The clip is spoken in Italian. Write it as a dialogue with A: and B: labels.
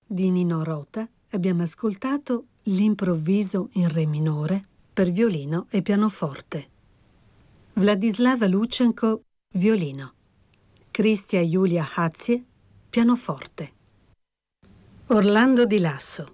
A: Di Nino Rota abbiamo ascoltato l'improvviso in re minore per violino e pianoforte. Vladislava Luchenko, violino. Cristia Julia Hazie, pianoforte. Orlando Di Lasso,